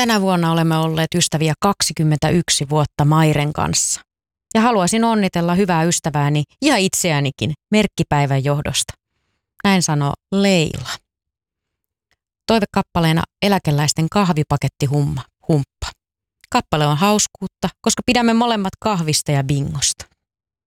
Tänä vuonna olemme olleet ystäviä 21 vuotta Mairen kanssa. Ja haluaisin onnitella hyvää ystävääni ja itseänikin merkkipäivän johdosta. Näin sanoo Leila. Toivekappaleena eläkeläisten kahvipaketti humppa. Kappale on hauskuutta, koska pidämme molemmat kahvista ja bingosta.